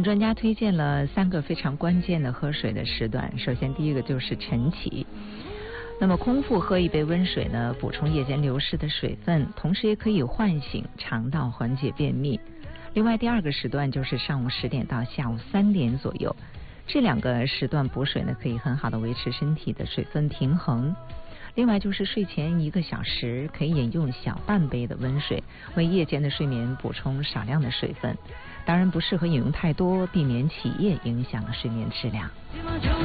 专家推荐了3个非常关键的喝水的时段。首先第一个就是晨起，那么空腹喝一杯温水呢，补充夜间流失的水分，同时也可以唤醒肠道，缓解便秘。另外第2个时段就是上午10点到下午3点左右，这2个时段补水呢，可以很好的维持身体的水分平衡。另外就是睡前1个小时可以饮用小半杯的温水，为夜间的睡眠补充少量的水分。当然不适合饮用太多，避免起夜影响了睡眠质量。